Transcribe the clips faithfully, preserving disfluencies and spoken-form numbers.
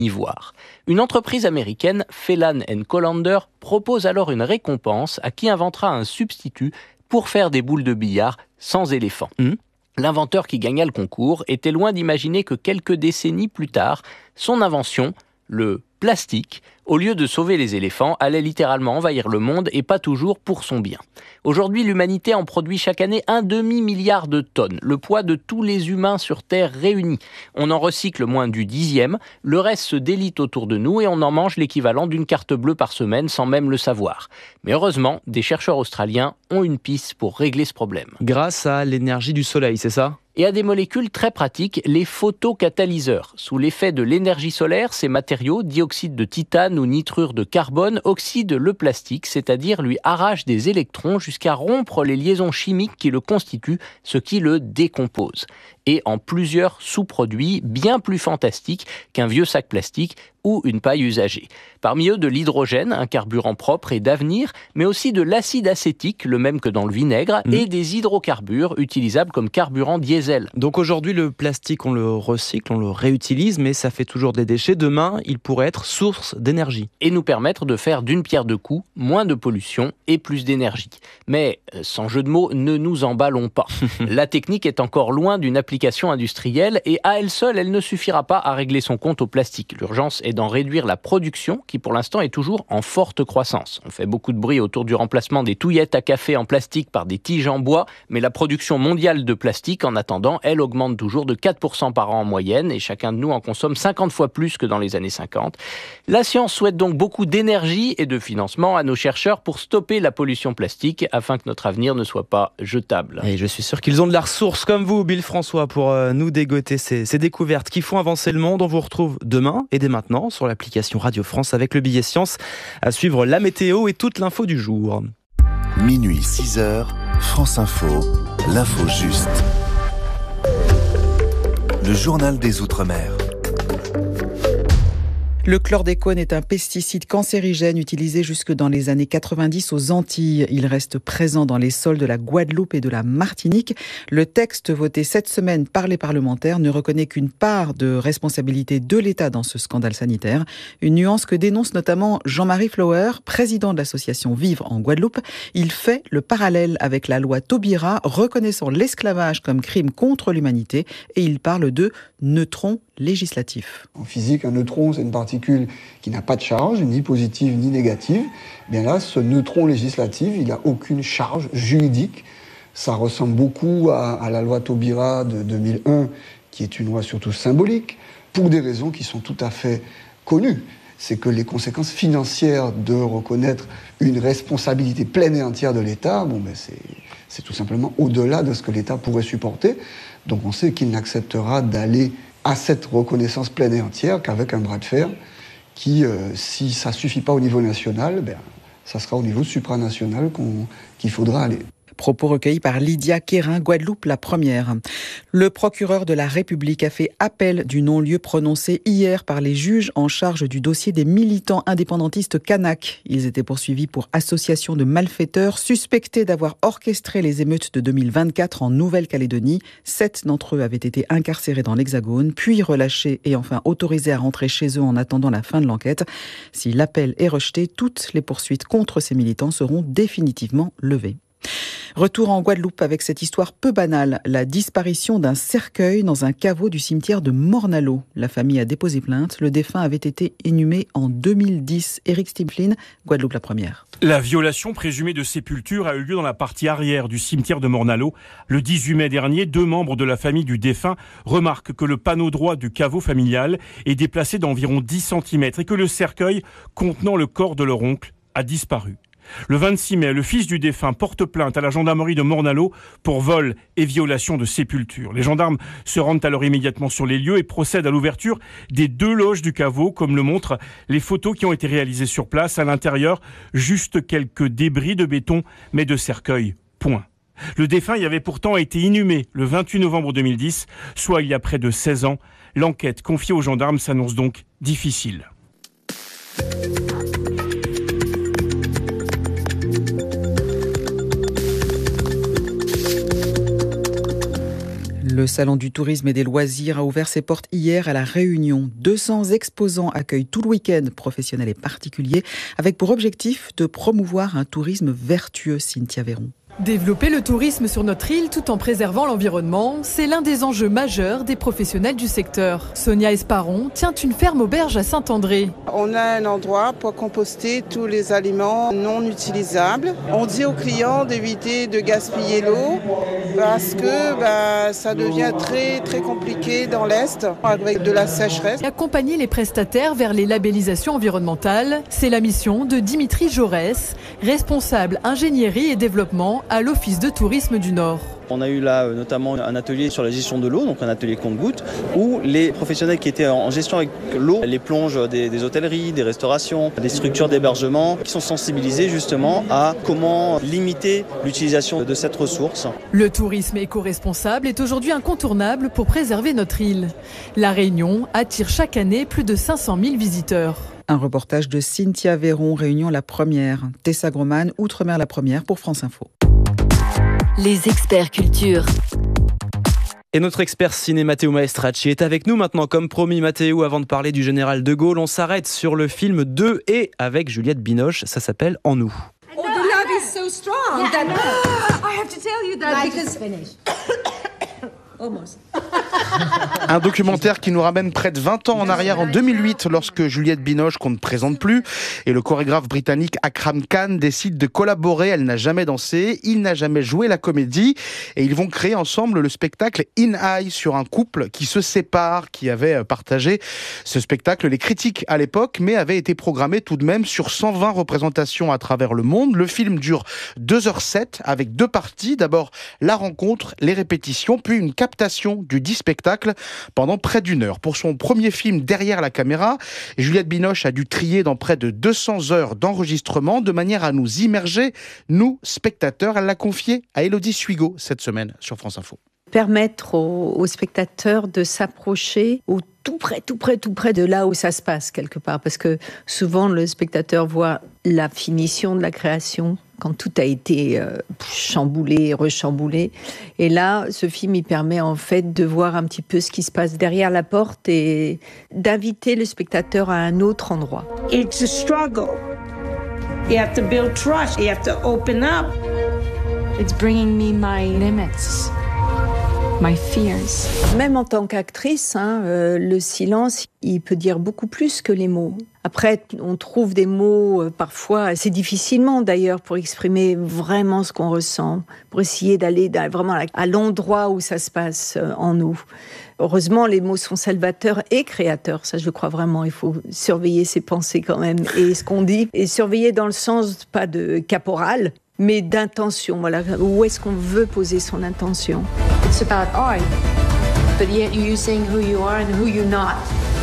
ivoire. Une entreprise américaine, Phelan and Colander, propose alors une récompense à qui inventera un substitut pour faire des boules de billard sans éléphant. Mmh. L'inventeur qui gagna le concours était loin d'imaginer que quelques décennies plus tard, son invention, le plastique, au lieu de sauver les éléphants, allait littéralement envahir le monde et pas toujours pour son bien. Aujourd'hui, l'humanité en produit chaque année un demi-milliard de tonnes, le poids de tous les humains sur Terre réunis. On en recycle moins du dixième, le reste se délite autour de nous et on en mange l'équivalent d'une carte bleue par semaine sans même le savoir. Mais heureusement, des chercheurs australiens ont une piste pour régler ce problème. Grâce à l'énergie du soleil, c'est ça ? Et à des molécules très pratiques, les photocatalyseurs. Sous l'effet de l'énergie solaire, ces matériaux, dioxyde de titane ou nitrure de carbone, oxydent le plastique, c'est-à-dire lui arrachent des électrons jusqu'à rompre les liaisons chimiques qui le constituent, ce qui le décompose. Et en plusieurs sous-produits bien plus fantastiques qu'un vieux sac plastique ou une paille usagée. Parmi eux, de l'hydrogène, un carburant propre et d'avenir, mais aussi de l'acide acétique, le même que dans le vinaigre, mmh. et des hydrocarbures utilisables comme carburant diesel. Donc aujourd'hui, le plastique, on le recycle, on le réutilise, mais ça fait toujours des déchets. Demain, il pourrait être source d'énergie. Et nous permettre de faire d'une pierre deux coups, moins de pollution et plus d'énergie. Mais, sans jeu de mots, ne nous emballons pas. La technique est encore loin d'une application industrielle et à elle seule, elle ne suffira pas à régler son compte au plastique. L'urgence est d'en réduire la production qui pour l'instant est toujours en forte croissance. On fait beaucoup de bruit autour du remplacement des touillettes à café en plastique par des tiges en bois, mais la production mondiale de plastique en attendant, elle augmente toujours de quatre pour cent par an en moyenne et chacun de nous en consomme cinquante fois plus que dans les années cinquante. La science souhaite donc beaucoup d'énergie et de financement à nos chercheurs pour stopper la pollution plastique afin que notre avenir ne soit pas jetable. Et je suis sûr qu'ils ont de la ressource comme vous, Bill François, pour nous dégoter ces, ces découvertes qui font avancer le monde. On vous retrouve demain et dès maintenant sur l'application Radio France avec le billet science à suivre la météo et toute l'info du jour. Minuit six heures, France Info, l'info juste. Le journal des Outre-mer. Le chlordécone est un pesticide cancérigène utilisé jusque dans les années quatre-vingt-dix aux Antilles. Il reste présent dans les sols de la Guadeloupe et de la Martinique. Le texte voté cette semaine par les parlementaires ne reconnaît qu'une part de responsabilité de l'État dans ce scandale sanitaire. Une nuance que dénonce notamment Jean-Marie Flower, président de l'association Vivre en Guadeloupe. Il fait le parallèle avec la loi Taubira reconnaissant l'esclavage comme crime contre l'humanité et il parle de neutron législatif. En physique, un neutron, c'est une particule qui n'a pas de charge, ni positive ni négative. Bien là, ce neutron législatif, il n'a aucune charge juridique. Ça ressemble beaucoup à, à la loi Taubira de deux mille un, qui est une loi surtout symbolique, pour des raisons qui sont tout à fait connues. C'est que les conséquences financières de reconnaître une responsabilité pleine et entière de l'État, bon, ben c'est, c'est tout simplement au-delà de ce que l'État pourrait supporter. Donc on sait qu'il n'acceptera d'aller à cette reconnaissance pleine et entière qu'avec un bras de fer qui, euh, si ça ne suffit pas au niveau national, ben, ça sera au niveau supranational qu'on, qu'il faudra aller. Propos recueillis par Lydia Quérin, Guadeloupe la première. Le procureur de la République a fait appel du non-lieu prononcé hier par les juges en charge du dossier des militants indépendantistes kanaks. Ils étaient poursuivis pour association de malfaiteurs suspectés d'avoir orchestré les émeutes de deux mille vingt-quatre en Nouvelle-Calédonie. Sept d'entre eux avaient été incarcérés dans l'Hexagone, puis relâchés et enfin autorisés à rentrer chez eux en attendant la fin de l'enquête. Si l'appel est rejeté, toutes les poursuites contre ces militants seront définitivement levées. Retour en Guadeloupe avec cette histoire peu banale, la disparition d'un cercueil dans un caveau du cimetière de Morne-à-l'Eau. La famille a déposé plainte, le défunt avait été inhumé en deux mille dix. Éric Stimplin, Guadeloupe la première. La violation présumée de sépulture a eu lieu dans la partie arrière du cimetière de Morne-à-l'Eau. Le dix-huit mai dernier, deux membres de la famille du défunt remarquent que le panneau droit du caveau familial est déplacé d'environ dix centimètres et que le cercueil contenant le corps de leur oncle a disparu. Le vingt-six mai, le fils du défunt porte plainte à la gendarmerie de Morne-à-l'Eau pour vol et violation de sépulture. Les gendarmes se rendent alors immédiatement sur les lieux et procèdent à l'ouverture des deux loges du caveau, comme le montrent les photos qui ont été réalisées sur place. À l'intérieur, juste quelques débris de béton, mais de cercueil, point. Le défunt y avait pourtant été inhumé le vingt-huit novembre deux mille dix, soit il y a près de seize ans. L'enquête confiée aux gendarmes s'annonce donc difficile. Le Salon du tourisme et des loisirs a ouvert ses portes hier à La Réunion. deux cents exposants accueillent tout le week-end, professionnels et particuliers, avec pour objectif de promouvoir un tourisme vertueux. Cynthia Véron. Développer le tourisme sur notre île tout en préservant l'environnement, c'est l'un des enjeux majeurs des professionnels du secteur. Sonia Esparon tient une ferme auberge à Saint-André. On a un endroit pour composter tous les aliments non utilisables. On dit aux clients d'éviter de gaspiller l'eau parce que bah, ça devient très très compliqué dans l'Est avec de la sécheresse. Accompagner les prestataires vers les labellisations environnementales, c'est la mission de Dimitri Jaurès, responsable ingénierie et développement à l'Office de tourisme du Nord. On a eu là notamment un atelier sur la gestion de l'eau, donc un atelier compte-gouttes, où les professionnels qui étaient en gestion avec l'eau, les plonges des, des hôtelleries, des restaurations, des structures d'hébergement, qui sont sensibilisés justement à comment limiter l'utilisation de cette ressource. Le tourisme éco-responsable est aujourd'hui incontournable pour préserver notre île. La Réunion attire chaque année plus de cinq cent mille visiteurs. Un reportage de Cynthia Véron, Réunion la première. Tessa Groman, Outre-mer la première pour France Info. Les experts culture. Et notre expert ciné Matteo Maestracci est avec nous maintenant. Comme promis, Matteo, avant de parler du général de Gaulle, on s'arrête sur le film deux et avec Juliette Binoche. Ça s'appelle En nous. Oh, the love is so strong that I have to tell you that because almost. Un documentaire qui nous ramène près de vingt ans en arrière, en deux mille huit, lorsque Juliette Binoche, qu'on ne présente plus, et le chorégraphe britannique Akram Khan décident de collaborer. Elle n'a jamais dansé, il n'a jamais joué la comédie, et ils vont créer ensemble le spectacle In Eye sur un couple qui se sépare, qui avait partagé ce spectacle. Les critiques à l'époque, mais avait été programmé tout de même sur cent vingt représentations à travers le monde. Le film dure deux heures sept avec deux parties. D'abord la rencontre, les répétitions, puis une captation du dit spectacle pendant près d'une heure. Pour son premier film derrière la caméra, Juliette Binoche a dû trier dans près de deux cents heures d'enregistrement de manière à nous immerger, nous, spectateurs. Elle l'a confié à Élodie Suigo cette semaine sur France Info. Permettre aux, aux spectateurs de s'approcher au tout près, tout près, tout près de là où ça se passe quelque part. Parce que souvent, le spectateur voit la finition de la création, quand tout a été euh, chamboulé, rechamboulé. Et là, ce film, il permet en fait de voir un petit peu ce qui se passe derrière la porte et d'inviter le spectateur à un autre endroit. It's a struggle. You have to build trust. You have to open up. It's bringing me my limits. My fears. Même en tant qu'actrice, hein, euh, le silence, il peut dire beaucoup plus que les mots. Après, on trouve des mots euh, parfois assez difficilement d'ailleurs pour exprimer vraiment ce qu'on ressent, pour essayer d'aller vraiment à, à l'endroit où ça se passe euh, en nous. Heureusement, les mots sont salvateurs et créateurs. Ça, je le crois vraiment. Il faut surveiller ses pensées quand même et ce qu'on dit. Et surveiller dans le sens, pas de caporal, mais d'intention. Voilà. Où est-ce qu'on veut poser son intention? It's about art, but yet you're saying who you are and who you're not.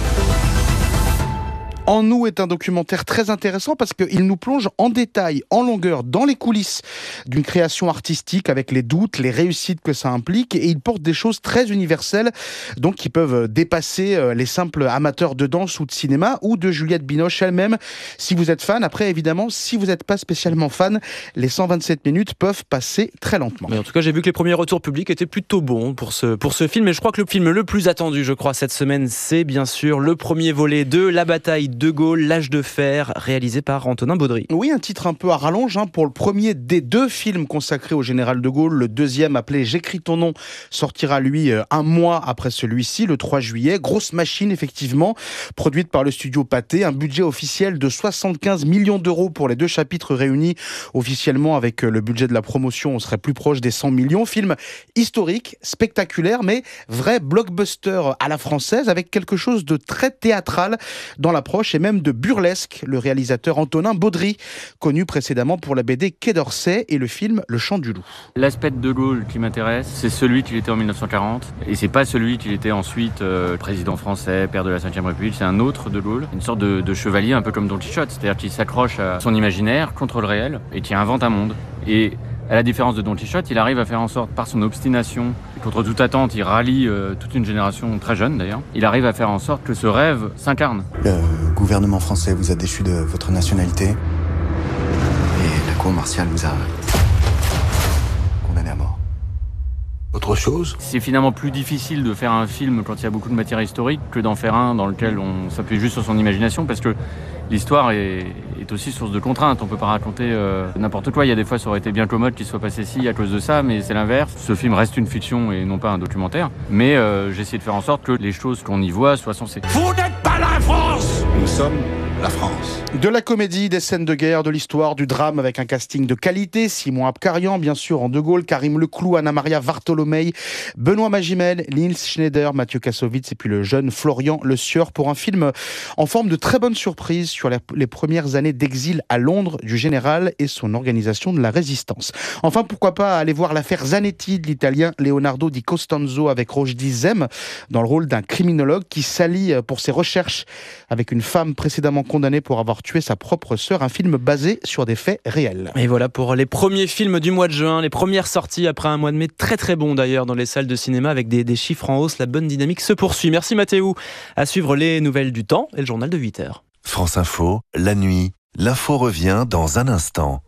En nous est un documentaire très intéressant parce qu'il nous plonge en détail, en longueur, dans les coulisses d'une création artistique avec les doutes, les réussites que ça implique, et il porte des choses très universelles, donc qui peuvent dépasser les simples amateurs de danse ou de cinéma ou de Juliette Binoche elle-même. Si vous êtes fan, après évidemment, si vous n'êtes pas spécialement fan, les cent vingt-sept minutes peuvent passer très lentement. Mais en tout cas, j'ai vu que les premiers retours publics étaient plutôt bons pour ce, pour ce film, et je crois que le film le plus attendu, je crois, cette semaine, c'est bien sûr le premier volet de La bataille de Gaulle, l'âge de fer, réalisé par Antonin Baudry. Oui, un titre un peu à rallonge hein, pour le premier des deux films consacrés au général de Gaulle. Le deuxième, appelé J'écris ton nom, sortira lui un mois après celui-ci, le trois juillet. Grosse machine, effectivement, produite par le studio Pathé. Un budget officiel de soixante-quinze millions d'euros pour les deux chapitres réunis. Officiellement, avec le budget de la promotion, on serait plus proche des cent millions. Film historique, spectaculaire, mais vrai blockbuster à la française, avec quelque chose de très théâtral dans l'approche et même de burlesque. Le réalisateur Antonin Baudry, connu précédemment pour la B D Quai d'Orsay et le film Le Chant du Loup. L'aspect de De Gaulle qui m'intéresse, c'est celui qu'il était en mille neuf cent quarante, et c'est pas celui qu'il était ensuite euh, président français, père de la cinquième République. C'est un autre De Gaulle, une sorte de, de chevalier un peu comme Don Quichotte, c'est-à-dire qu'il s'accroche à son imaginaire contre le réel et qui invente un monde. Et à la différence de Don Quichotte, il arrive à faire en sorte, par son obstination, et contre toute attente, il rallie euh, toute une génération très jeune d'ailleurs, il arrive à faire en sorte que ce rêve s'incarne. Le gouvernement français vous a déchu de votre nationalité et la cour martiale vous a condamné à mort. Votre autre chose? C'est finalement plus difficile de faire un film quand il y a beaucoup de matière historique que d'en faire un dans lequel on s'appuie juste sur son imagination, parce que l'histoire est, est aussi source de contraintes. On peut pas raconter euh, n'importe quoi. Il y a des fois, ça aurait été bien commode qu'il soit passé ci à cause de ça, mais c'est l'inverse. Ce film reste une fiction et non pas un documentaire. Mais euh, j'ai essayé de faire en sorte que les choses qu'on y voit soient sensées. Vous n'êtes pas la France! Nous sommes la France. De la comédie, des scènes de guerre, de l'histoire, du drame avec un casting de qualité. Simon Abkarian, bien sûr, en De Gaulle, Karim Leclou, Anna-Maria Vartolomei, Benoît Magimel, Nils Schneider, Mathieu Kassovitz et puis le jeune Florian Le Sieur pour un film en forme de très bonne surprise sur les premières années d'exil à Londres du général et son organisation de la résistance. Enfin, pourquoi pas aller voir l'affaire Zanetti de l'italien Leonardo Di Costanzo avec Rochdy Zem dans le rôle d'un criminologue qui s'allie pour ses recherches avec une femme précédemment condamnée pour avoir tué sa propre sœur, un film basé sur des faits réels. Et voilà pour les premiers films du mois de juin, les premières sorties après un mois de mai très très bon d'ailleurs dans les salles de cinéma avec des, des chiffres en hausse. La bonne dynamique se poursuit. Merci Mathéo. À suivre les nouvelles du temps et le journal de huit heures. France Info, la nuit, l'info revient dans un instant.